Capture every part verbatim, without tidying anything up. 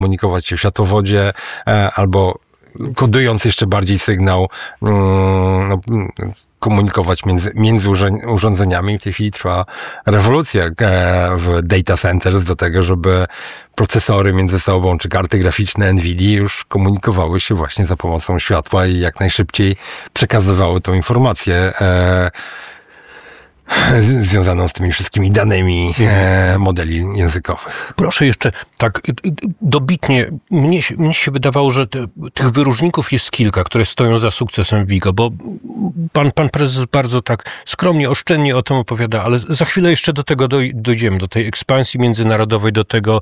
komunikować się w światłowodzie, albo kodując jeszcze bardziej sygnał, no, komunikować między, między urządzeniami. W tej chwili trwa rewolucja w data centers do tego, żeby procesory między sobą, czy karty graficzne NVIDIA już komunikowały się właśnie za pomocą światła i jak najszybciej przekazywały tą informację związaną z tymi wszystkimi danymi e, modeli językowych. Proszę jeszcze tak dobitnie, mnie się, mnie się wydawało, że te, tych wyróżników jest kilka, które stoją za sukcesem WIGO, bo pan, pan prezes bardzo tak skromnie, oszczędnie o tym opowiada, ale za chwilę jeszcze do tego doj, dojdziemy, do tej ekspansji międzynarodowej, do tego,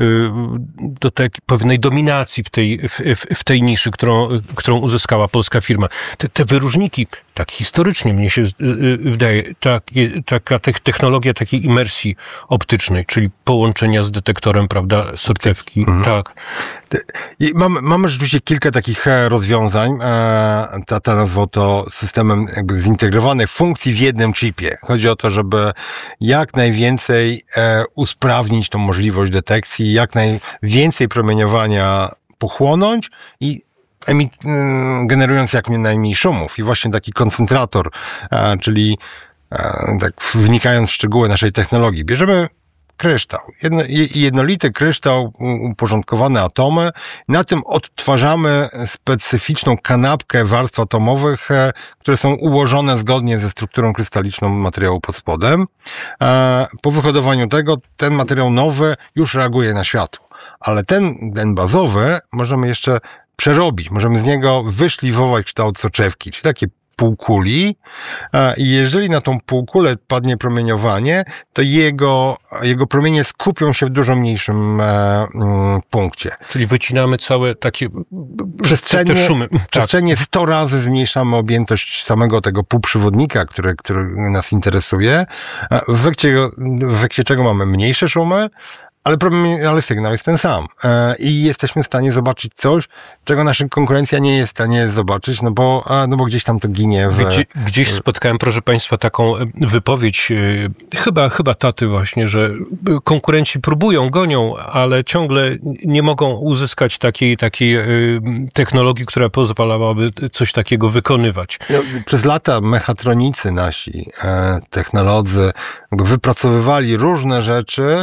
do tej pewnej dominacji w tej, w, w tej niszy, którą, którą uzyskała polska firma. Te, te wyróżniki, tak historycznie mnie się wydaje, tak, taka technologia takiej imersji optycznej, czyli połączenia z detektorem, prawda, sortewki. Mhm. Tak. I mamy, mamy rzeczywiście kilka takich rozwiązań. Tata nazwał to systemem jakby zintegrowanych funkcji w jednym chipie. Chodzi o to, żeby jak najwięcej usprawnić tą możliwość detekcji, jak najwięcej promieniowania pochłonąć i generując jak najmniej szumów. I właśnie taki koncentrator, czyli tak wnikając w szczegóły naszej technologii, bierzemy kryształ, jedno, jednolity kryształ, uporządkowane atomy, na tym odtwarzamy specyficzną kanapkę warstw atomowych, które są ułożone zgodnie ze strukturą krystaliczną materiału pod spodem. Po wyhodowaniu tego, ten materiał nowy już reaguje na światło, ale ten, ten bazowy możemy jeszcze przerobić, możemy z niego wyszlifować kształt soczewki, czyli takie półkuli, i jeżeli na tą półkulę padnie promieniowanie, to jego, jego promienie skupią się w dużo mniejszym e, punkcie. Czyli wycinamy całe takie przestrzenie, te szumy. Przestrzenie tak. sto razy zmniejszamy objętość samego tego półprzewodnika, który, który nas interesuje, w efekcie, w efekcie czego mamy mniejsze szumy, Ale, problem, ale sygnał jest ten sam. E, I jesteśmy w stanie zobaczyć coś, czego nasza konkurencja nie jest w stanie zobaczyć, no bo, a, no bo gdzieś tam to ginie. W... Gdzie, gdzieś spotkałem, proszę Państwa, taką wypowiedź, e, chyba, chyba taty właśnie, że konkurenci próbują, gonią, ale ciągle nie mogą uzyskać takiej, takiej e, technologii, która pozwalałaby coś takiego wykonywać. No, przez lata mechatronicy nasi, e, technolodzy, wypracowywali różne rzeczy,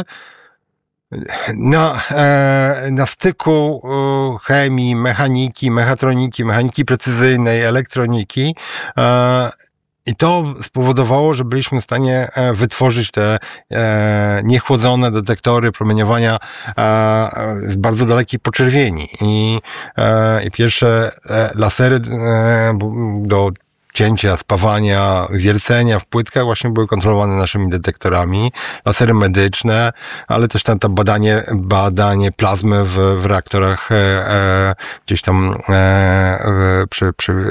Na, e, na styku e, chemii, mechaniki, mechatroniki, mechaniki precyzyjnej, elektroniki, e, i to spowodowało, że byliśmy w stanie wytworzyć te e, niechłodzone detektory promieniowania e, z bardzo dalekiej poczerwieni. I, e, i pierwsze e, lasery e, do cięcia, spawania, wiercenia w płytkach właśnie były kontrolowane naszymi detektorami, lasery medyczne, ale też tam, tam badanie, badanie plazmy w, w reaktorach e, e, gdzieś tam e, przy, przy e,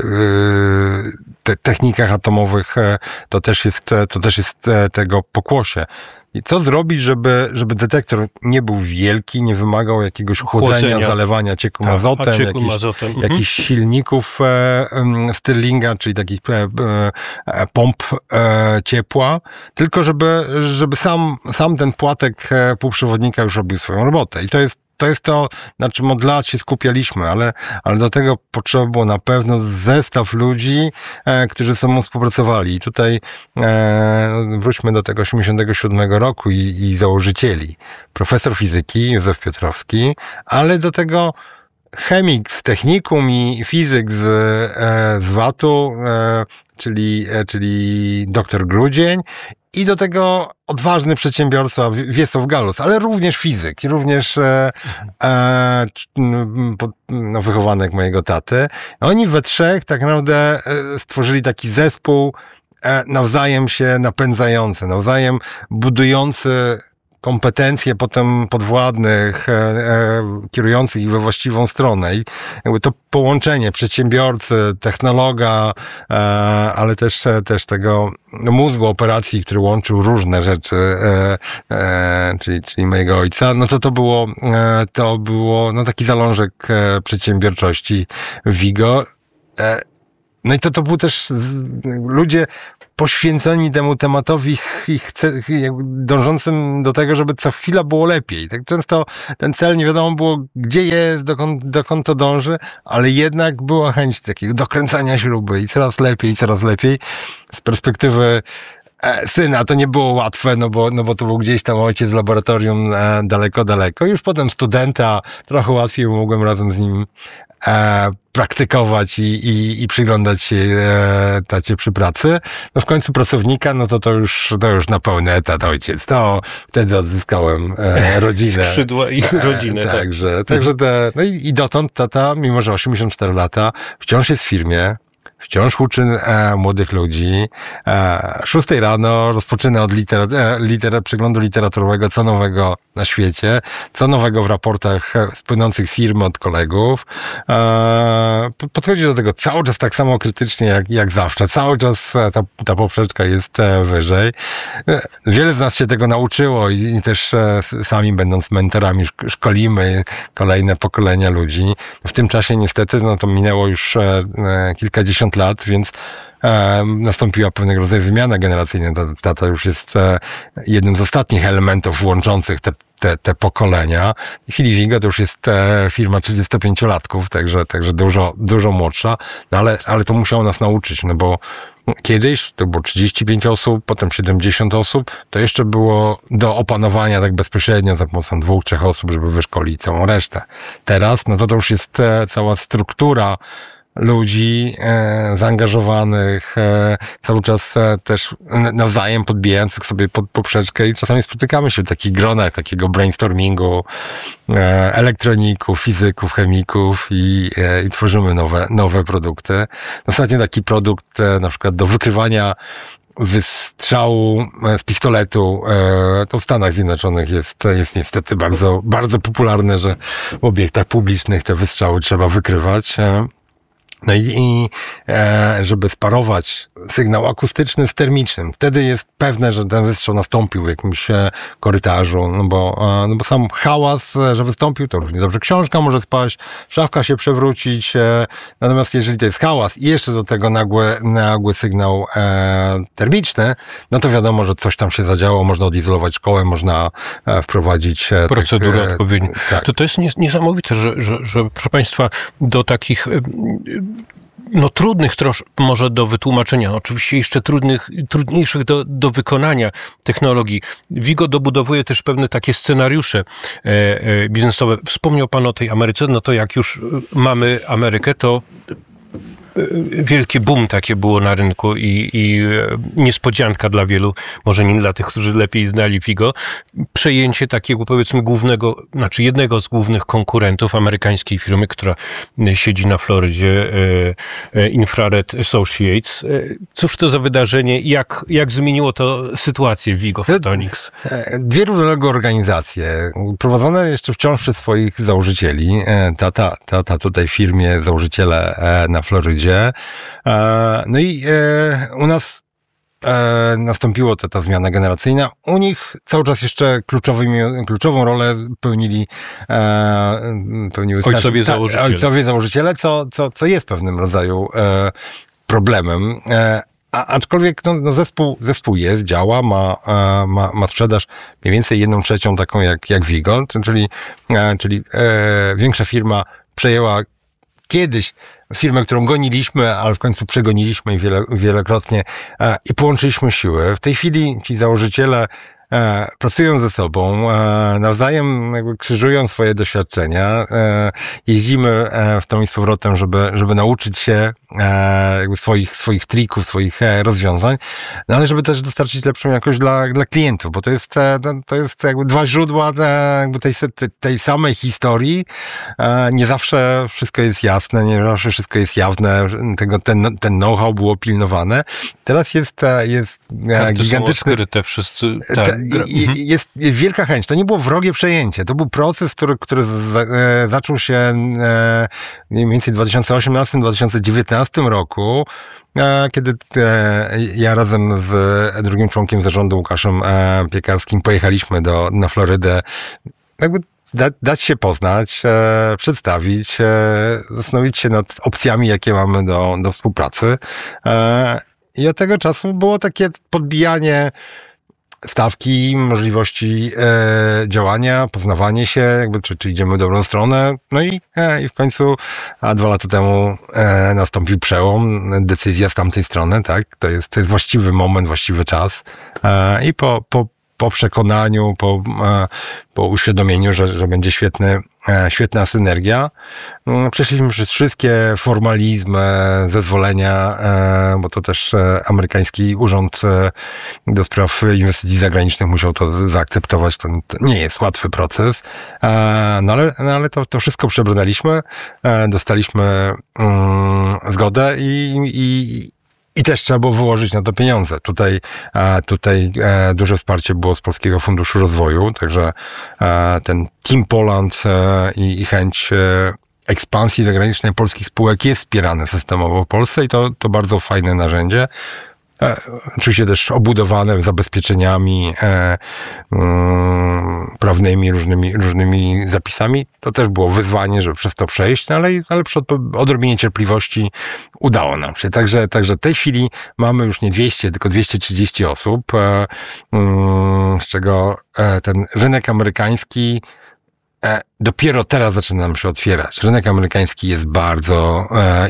te, technikach atomowych, e, to też jest, to też jest e, tego pokłosie. I co zrobić, żeby, żeby detektor nie był wielki, nie wymagał jakiegoś chłodzenia, chłodzenia. zalewania ciekłym tak, azotem, ciekłym jakichś, azotem. Mhm. jakichś silników e, Stirlinga, czyli takich e, e, pomp e, ciepła, tylko żeby, żeby sam, sam ten płatek e, półprzewodnika już robił swoją robotę. I to jest To jest to, na czym od lat się skupialiśmy, ale, ale do tego potrzeba było na pewno zestaw ludzi, e, którzy ze sobą współpracowali. I tutaj e, wróćmy do tego osiemdziesiątego siódmego roku i, i założycieli. Profesor fizyki Józef Piotrowski, ale do tego chemik z technikum i fizyk z, e, z WAT-u, e, czyli, e, czyli doktor Grudzień, i do tego odważny przedsiębiorca Wiesław Galus, ale również fizyk i również e, e, no, wychowanek mojego taty. Oni we trzech tak naprawdę stworzyli taki zespół e, nawzajem się napędzający, nawzajem budujący kompetencje potem podwładnych, e, e, kierujących ich we właściwą stronę. I jakby to połączenie przedsiębiorcy, technologa, e, ale też, też tego mózgu operacji, który łączył różne rzeczy, e, e, czyli, czyli mojego ojca, no to to było, e, to było no taki zalążek e, przedsiębiorczości WIGO. E, no i to, to był też ludzie poświęceni temu tematowi i chce, jakby dążącym do tego, żeby co chwila było lepiej. Tak często ten cel nie wiadomo było, gdzie jest, dokąd, dokąd to dąży, ale jednak była chęć takiego dokręcania śruby i coraz lepiej, coraz lepiej. Z perspektywy syna to nie było łatwe, no bo, no bo to był gdzieś tam ojciec z laboratorium e, daleko, daleko. Już potem studenta trochę łatwiej mogłem razem z nim e, praktykować i, i, i przyglądać się e, tacie przy pracy. No w końcu pracownika, no to to już, to już na pełny etat ojciec. To wtedy odzyskałem e, rodzinę. Skrzydła i rodzinę. E, tak. Także, także te, no i, i dotąd tata, mimo że osiemdziesiąt cztery lata, wciąż jest w firmie. Wciąż uczy e, młodych ludzi. E, szóstej rano rozpoczyna od litera, e, litera, przeglądu literaturowego, co nowego na świecie, co nowego w raportach spłynących z firmy od kolegów. E, podchodzi do tego cały czas tak samo krytycznie jak, jak zawsze. Cały czas ta, ta poprzeczka jest e, wyżej. E, wiele z nas się tego nauczyło i, i też e, sami będąc mentorami szk- szkolimy kolejne pokolenia ludzi. W tym czasie niestety, no to minęło już e, e, kilkadziesiąt lat, więc e, nastąpiła pewnego rodzaju wymiana generacyjna. Tata już jest e, jednym z ostatnich elementów łączących te, te, te pokolenia. W chwili Wigo to już jest e, firma trzydziestopięciolatków, także, także dużo, dużo młodsza, no ale, ale to musiało nas nauczyć, no bo kiedyś to było trzydzieści pięć osób, potem siedemdziesiąt osób, to jeszcze było do opanowania tak bezpośrednio za pomocą dwóch, trzech osób, żeby wyszkolić całą resztę. Teraz, no to to już jest e, cała struktura ludzi e, zaangażowanych, e, cały czas e, też nawzajem podbijających sobie pod poprzeczkę i czasami spotykamy się w takich gronach takiego brainstormingu e, elektroników, fizyków, chemików i, e, i tworzymy nowe, nowe produkty. Ostatnio taki produkt e, na przykład do wykrywania wystrzału z pistoletu, e, to w Stanach Zjednoczonych jest, jest niestety bardzo, bardzo popularne, że w obiektach publicznych te wystrzały trzeba wykrywać. E, No i, i e, żeby sparować sygnał akustyczny z termicznym. Wtedy jest pewne, że ten wystrzał nastąpił w jakimś e, korytarzu, no bo, e, no bo sam hałas, e, że wystąpił, to równie dobrze książka może spaść, szafka się przewrócić. E, natomiast jeżeli to jest hałas i jeszcze do tego nagły, nagły sygnał e, termiczny, no to wiadomo, że coś tam się zadziało, można odizolować szkołę, można e, wprowadzić e, procedurę tak, e, odpowiednią. Tak. To, to jest niesamowite, że, że, że proszę Państwa, do takich no trudnych troszkę może do wytłumaczenia, oczywiście jeszcze trudnych, trudniejszych do, do wykonania technologii. Wigo dobudowuje też pewne takie scenariusze e, e, biznesowe. Wspomniał Pan o tej Ameryce, no to jak już mamy Amerykę, to wielkie boom takie było na rynku i, i niespodzianka dla wielu, może nie dla tych, którzy lepiej znali Wigo, przejęcie takiego powiedzmy głównego, znaczy jednego z głównych konkurentów amerykańskiej firmy, która siedzi na Florydzie, Infrared Associates. Cóż to za wydarzenie i jak, jak zmieniło to sytuację Wigo Photonics? Dwie równoległe organizacje, prowadzone jeszcze wciąż przez swoich założycieli. Tata, tata tutaj w firmie, założyciele na Florydzie. No i u nas nastąpiło to, ta zmiana generacyjna. U nich cały czas jeszcze kluczowymi, kluczową rolę pełnili pełniły ojcowie założyciele, ojcowie założyciele co, co, co jest pewnym rodzaju problemem. A, aczkolwiek no, no zespół, zespół jest, działa, ma, ma, ma sprzedaż mniej więcej jedną trzecią taką jak, jak Wigo, czyli, czyli e, większa firma przejęła kiedyś firmę, którą goniliśmy, ale w końcu przegoniliśmy wiele, wielokrotnie e, i połączyliśmy siły. W tej chwili ci założyciele e, pracują ze sobą, e, nawzajem jakby krzyżują swoje doświadczenia, e, jeździmy e, w tą i z powrotem, żeby, żeby nauczyć się e, jakby swoich, swoich trików, swoich e, rozwiązań, no ale żeby też dostarczyć lepszą jakość dla, dla klientów, bo to jest, e, to jest jakby dwa źródła e, jakby tej, tej samej historii. E, nie zawsze wszystko jest jasne, nie zawsze wszystko jest jawne, tego, ten, ten know-how było pilnowane. Teraz jest, e, jest e, gigantyczny... Te wszyscy... Tak. Te, i, jest, jest wielka chęć. To nie było wrogie przejęcie. To był proces, który, który z, e, zaczął się e, mniej więcej w dwa tysiące osiemnastym do dwa tysiące dziewiętnastym roku, e, kiedy e, ja razem z drugim członkiem zarządu, Łukaszem e, Piekarskim, pojechaliśmy do, na Florydę. Jakby da, dać się poznać, e, przedstawić, e, zastanowić się nad opcjami, jakie mamy do, do współpracy. E, i od tego czasu było takie podbijanie stawki, możliwości e, działania, poznawanie się, jakby, czy, czy idziemy w dobrą stronę. No i, e, i w końcu a dwa lata temu e, nastąpił przełom, decyzja z tamtej strony, tak? To jest, to jest właściwy moment, właściwy czas. E, I po, po, po przekonaniu, po, e, po uświadomieniu, że, że będzie świetny, e, świetna synergia, e, przeszliśmy przez wszystkie formalizmy, zezwolenia, e, bo to też e, amerykański urząd e, do spraw inwestycji zagranicznych musiał to zaakceptować. To, to nie jest łatwy proces, e, no ale, no ale to, to wszystko przebrnęliśmy, e, dostaliśmy mm, zgodę i, i I też trzeba było wyłożyć na to pieniądze. Tutaj, tutaj duże wsparcie było z Polskiego Funduszu Rozwoju, także ten Team Poland i, i chęć ekspansji zagranicznej polskich spółek jest wspierane systemowo w Polsce i to, to bardzo fajne narzędzie. E, oczywiście też obudowane zabezpieczeniami e, mm, prawnymi, różnymi, różnymi zapisami. To też było wyzwanie, żeby przez to przejść, no ale, ale przy odrobinie cierpliwości udało nam się. Także, także w tej chwili mamy już nie dwieście, tylko dwieście trzydzieści osób, e, mm, z czego e, ten rynek amerykański e, dopiero teraz zaczyna nam się otwierać. Rynek amerykański jest bardzo e, e,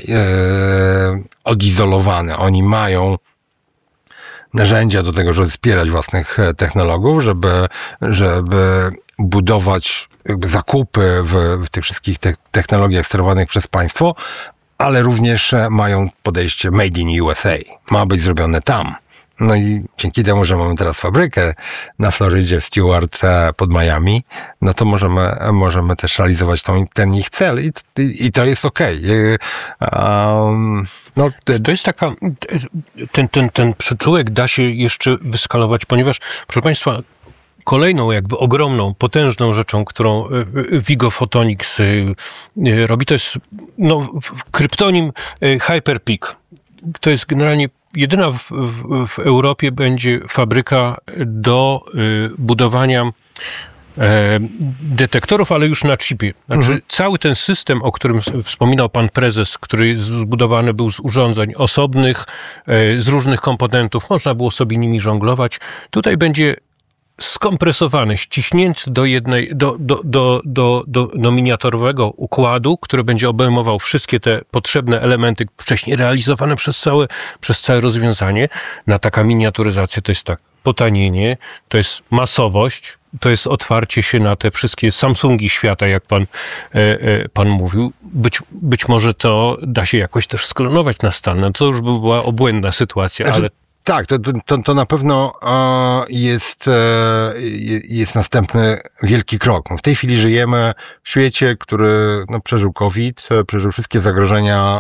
odizolowany. Oni mają narzędzia do tego, żeby wspierać własnych technologów, żeby, żeby budować jakby zakupy w, w tych wszystkich te- technologiach sterowanych przez państwo, ale również mają podejście made in U S A. Ma być zrobione tam. No i dzięki temu, że mamy teraz fabrykę na Florydzie, w Stewart pod Miami, no to możemy, możemy też realizować tą, ten ich cel i, i, i to jest okej. Okay. Um, no, te... To jest taka, ten, ten, ten przyczółek da się jeszcze wyskalować, ponieważ, proszę Państwa, kolejną jakby ogromną, potężną rzeczą, którą Vigo Photonics robi, to jest no, kryptonim Hyperpeak. To jest generalnie jedyna w, w, w Europie będzie fabryka do y, budowania e, detektorów, ale już na chipie. Znaczy mhm. cały ten system, o którym wspominał pan prezes, który zbudowany był z urządzeń osobnych, e, z różnych komponentów, można było sobie nimi żonglować. Tutaj będzie skompresowany, ściśnięty do jednej, do, do, do, do, do, do miniaturowego układu, który będzie obejmował wszystkie te potrzebne elementy wcześniej realizowane przez całe, przez całe rozwiązanie. Na taka miniaturyzacja to jest tak potanienie, to jest masowość, to jest otwarcie się na te wszystkie Samsungi świata, jak pan, e, e, pan mówił. Być, być może to da się jakoś też sklonować na stan. No to już by była obłędna sytuacja, znaczy... ale Tak, to, to, to na pewno jest, jest następny wielki krok. W tej chwili żyjemy w świecie, który no, przeżył COVID, przeżył wszystkie zagrożenia,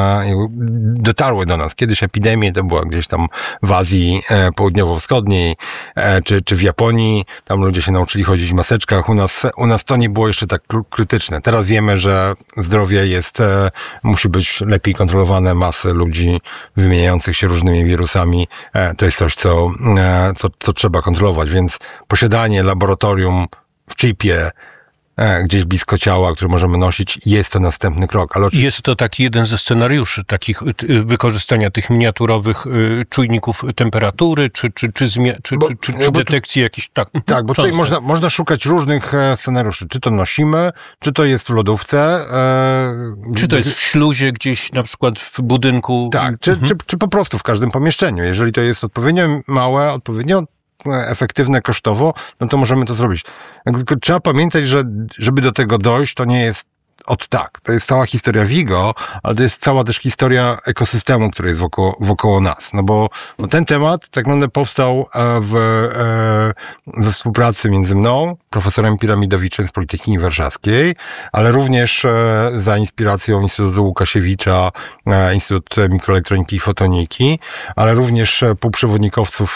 dotarły do nas. Kiedyś epidemie to była gdzieś tam w Azji Południowo-Wschodniej, czy, czy w Japonii. Tam ludzie się nauczyli chodzić w maseczkach. U nas, u nas to nie było jeszcze tak krytyczne. Teraz wiemy, że zdrowie jest, musi być lepiej kontrolowane. Masy ludzi wymieniających się różnymi wirusami. To jest coś, co, co, co trzeba kontrolować, więc posiadanie laboratorium w chipie gdzieś blisko ciała, które możemy nosić, jest to następny krok. Ale oczywiście... Jest to taki jeden ze scenariuszy takich wykorzystania tych miniaturowych czujników temperatury, czy, czy, czy, zmia- czy, bo, czy, czy, czy detekcji tu... jakichś... Tak, tak bo tutaj można, można szukać różnych scenariuszy. Czy to nosimy, czy to jest w lodówce. E... Czy to jest w śluzie gdzieś, na przykład w budynku. Tak, czy, mhm. czy, czy po prostu w każdym pomieszczeniu. Jeżeli to jest odpowiednio małe, odpowiednio efektywne kosztowo, no to możemy to zrobić. Tylko trzeba pamiętać, że żeby do tego dojść, to nie jest od tak. To jest cała historia Vigo, ale to jest cała też historia ekosystemu, który jest wokoło, wokoło nas. No bo, bo ten temat tak naprawdę powstał w, we współpracy między mną, profesorem Piramidowiczem z Politechniki Warszawskiej, ale również za inspiracją Instytutu Łukasiewicza, Instytut Mikroelektroniki i Fotoniki, ale również półprzewodnikowców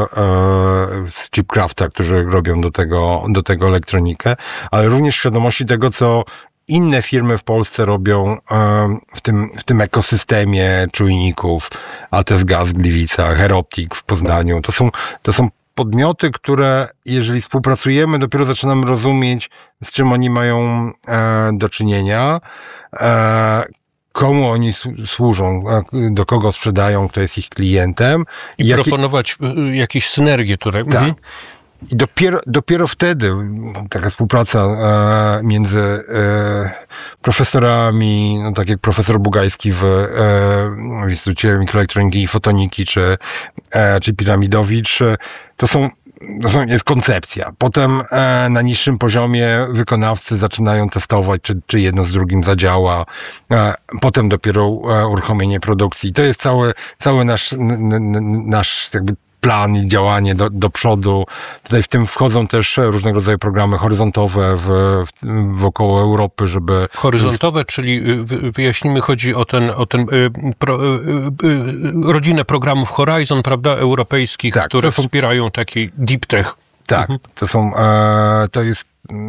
z Chipcrafta, którzy robią do tego, do tego elektronikę, ale również świadomości tego, co inne firmy w Polsce robią w tym, w tym ekosystemie czujników, A T S Gaz w Gliwicach, Heroptik w Poznaniu. To są, to są podmioty, które jeżeli współpracujemy, dopiero zaczynamy rozumieć, z czym oni mają do czynienia. komu oni służą, do kogo sprzedają, kto jest ich klientem. I jakie... proponować jakieś synergie, które... Tak. Mhm. I dopiero, dopiero wtedy taka współpraca e, między e, profesorami, no tak jak profesor Bugajski w, e, w Instytucie Mikroelektroniki i Fotoniki, czy, e, czy Piramidowicz, to są To są, jest koncepcja. Potem e, na niższym poziomie wykonawcy zaczynają testować, czy, czy jedno z drugim zadziała. E, potem dopiero e, uruchomienie produkcji. To jest cały, cały nasz, n, n, nasz jakby plan i działanie do, do przodu. Tutaj w tym wchodzą też różnego rodzaju programy horyzontowe w, w, wokoło Europy, żeby... Horyzontowe, czyli wyjaśnimy, chodzi o ten, o ten pro, rodzinę programów Horizon, prawda, europejskich, tak, które są, wspierają taki deep tech. Tak, mhm. to są, e, to jest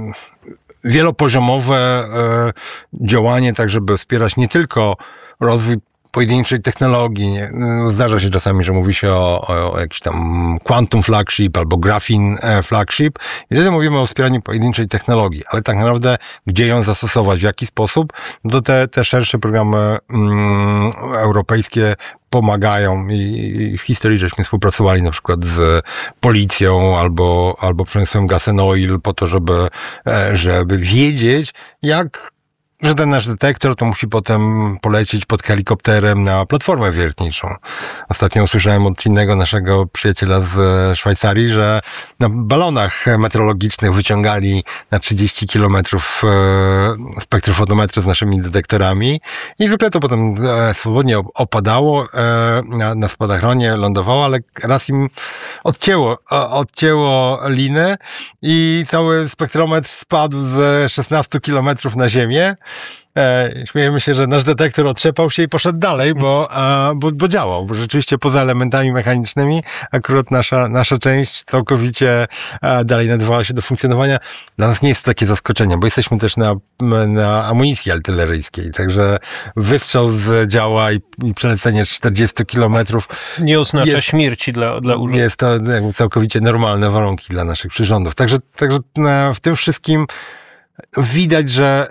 wielopoziomowe e, działanie, tak żeby wspierać nie tylko rozwój pojedynczej technologii. Nie? Zdarza się czasami, że mówi się o, o, o jakiś tam quantum flagship albo graphene flagship i wtedy mówimy o wspieraniu pojedynczej technologii, ale tak naprawdę gdzie ją zastosować, w jaki sposób, no to te, te szersze programy mm, europejskie pomagają i, i w historii żeśmy współpracowali na przykład z policją albo, albo przemysłem Gas and Oil po to, żeby, żeby wiedzieć, jak że ten nasz detektor to musi potem polecieć pod helikopterem na platformę wiertniczą. Ostatnio usłyszałem od innego naszego przyjaciela z Szwajcarii, że na balonach meteorologicznych wyciągali na trzydzieści kilometrów spektrofotometry z naszymi detektorami i zwykle to potem swobodnie opadało na, na spadochronie, lądowało, ale raz im odcięło, odcięło linę i cały spektrometr spadł z szesnastu kilometrów na ziemię. E, śmiejemy się, że nasz detektor otrzepał się i poszedł dalej, bo, a, bo, bo działał, bo rzeczywiście poza elementami mechanicznymi akurat nasza, nasza część całkowicie a, dalej nadawała się do funkcjonowania. Dla nas nie jest to takie zaskoczenie, bo jesteśmy też na, na amunicji artyleryjskiej, także wystrzał z działa i, i przelecenie czterdziestu kilometrów nie oznacza jest, śmierci dla, dla urządzenia. Jest to jakby całkowicie normalne warunki dla naszych przyrządów. Także, także w tym wszystkim widać, że,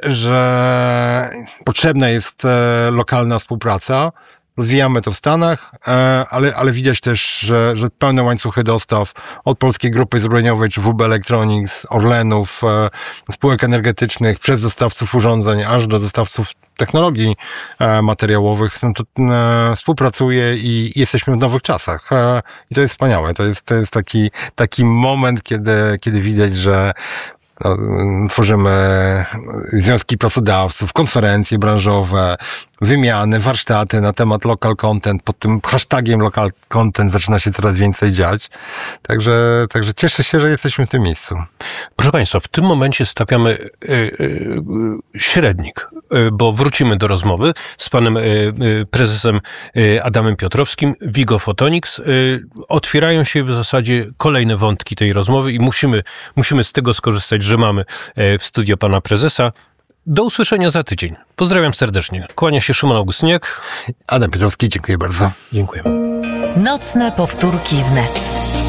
że potrzebna jest e, lokalna współpraca. Rozwijamy to w Stanach, e, ale, ale widać też, że, że pełne łańcuchy dostaw od Polskiej Grupy Zbrojeniowej czy W B Electronics, Orlenów, e, spółek energetycznych, przez dostawców urządzeń, aż do dostawców technologii e, materiałowych, no to e, współpracuje i, i jesteśmy w nowych czasach. E, I to jest wspaniałe. To jest, to jest taki, taki moment, kiedy, kiedy widać, że No, tworzymy związki pracodawców, konferencje branżowe, wymiany, warsztaty na temat local content. Pod tym hashtagiem local content zaczyna się coraz więcej dziać. Także, także cieszę się, że jesteśmy w tym miejscu. Proszę Państwa, w tym momencie stawiamy y, y, średnik, y, bo wrócimy do rozmowy z panem y, y, prezesem y, Adamem Piotrowskim, Vigo Photonics. Y, otwierają się w zasadzie kolejne wątki tej rozmowy i musimy, musimy z tego skorzystać, że mamy y, w studio pana prezesa. Do usłyszenia za tydzień. Pozdrawiam serdecznie. Kłania się Szymon Augustyniak. Adam Piotrowski, dziękuję bardzo. Dziękuję. Nocne powtórki wnet.